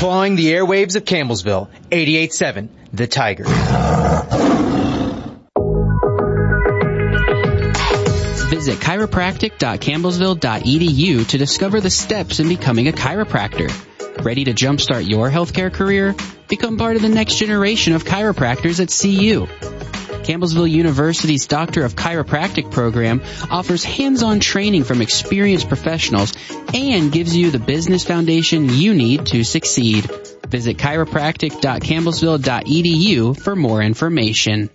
Clawing the airwaves of Campbellsville, 88.7, The Tiger. Visit chiropractic.campbellsville.edu to discover the steps in becoming a chiropractor. Ready to jumpstart your healthcare career? Become part of the next generation of chiropractors at CU. Campbellsville University's Doctor of Chiropractic program offers hands-on training from experienced professionals and gives you the business foundation you need to succeed. Visit chiropractic.campbellsville.edu for more information.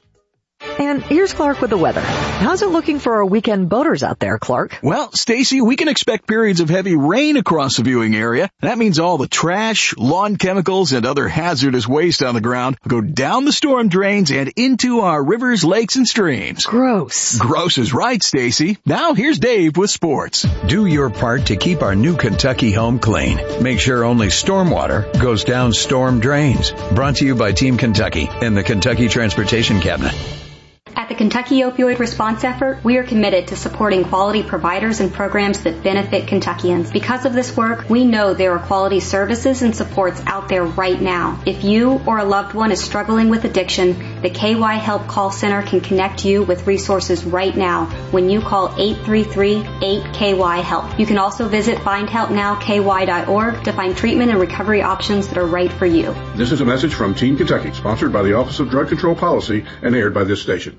And here's Clark with the weather. How's it looking for our weekend boaters out there, Clark? Well, Stacy, we can expect periods of heavy rain across the viewing area. That means all the trash, lawn chemicals, and other hazardous waste on the ground go down the storm drains and into our rivers, lakes, and streams. Gross. Gross is right, Stacy. Now here's Dave with sports. Do your part to keep our new Kentucky home clean. Make sure only stormwater goes down storm drains. Brought to you by Team Kentucky and the Kentucky Transportation Cabinet. At the Kentucky Opioid Response Effort, we are committed to supporting quality providers and programs that benefit Kentuckians. Because of this work, we know there are quality services and supports out there right now. If you or a loved one is struggling with addiction, the KY Help Call Center can connect you with resources right now when you call 833-8KY-HELP. You can also visit findhelpnowky.org to find treatment and recovery options that are right for you. This is a message from Team Kentucky, sponsored by the Office of Drug Control Policy and aired by this station.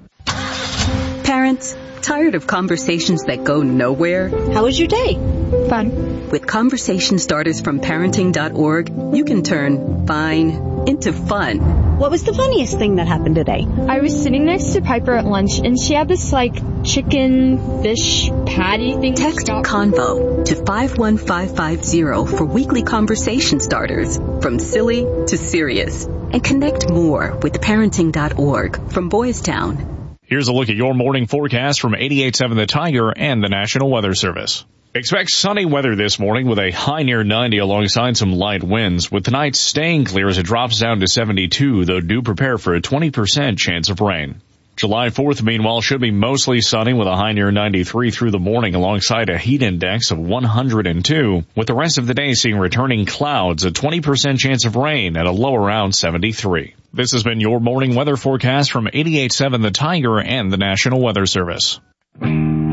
Parents, tired of conversations that go nowhere? How was your day? Fun. With conversation starters from parenting.org, you can turn fine into fun. What was the funniest thing that happened today? I was sitting next to Piper at lunch, and she had this, chicken fish patty thing. Text CONVO to 51550 for weekly conversation starters, from silly to serious. And connect more with parenting.org from Boys Town. Here's a look at your morning forecast from 88.7 The Tiger and the National Weather Service. Expect sunny weather this morning with a high near 90 alongside some light winds, with tonight staying clear as it drops down to 72, though do prepare for a 20% chance of rain. July 4th, meanwhile, should be mostly sunny with a high near 93 through the morning alongside a heat index of 102, with the rest of the day seeing returning clouds, a 20% chance of rain at a low around 73. This has been your morning weather forecast from 88.7 The Tiger and the National Weather Service.